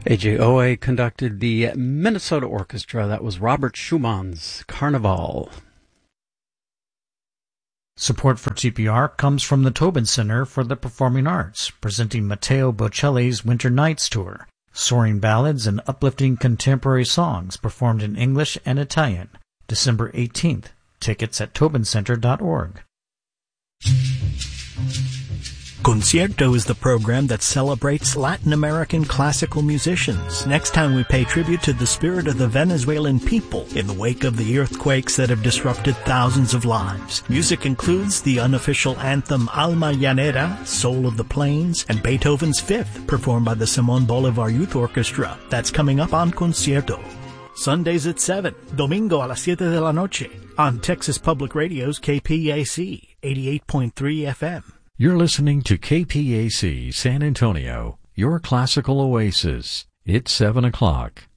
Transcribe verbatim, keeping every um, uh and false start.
A J Owe conducted the Minnesota Orchestra. That was Robert Schumann's Carnival. Support for T P R comes from the Tobin Center for the Performing Arts, presenting Matteo Bocelli's Winter Nights Tour, soaring ballads and uplifting contemporary songs performed in English and Italian, December eighteenth. Tickets at tobin center dot org. Concierto is the program that celebrates Latin American classical musicians. Next time we pay tribute to the spirit of the Venezuelan people in the wake of the earthquakes that have disrupted thousands of lives. Music includes the unofficial anthem Alma Llanera, Soul of the Plains, and Beethoven's Fifth, performed by the Simón Bolívar Youth Orchestra. That's coming up on Concierto. Sundays at seven, Domingo a las siete de la noche, on Texas Public Radio's K P A C, eighty-eight point three F M. You're listening to K P A C San Antonio, your classical oasis. It's seven o'clock.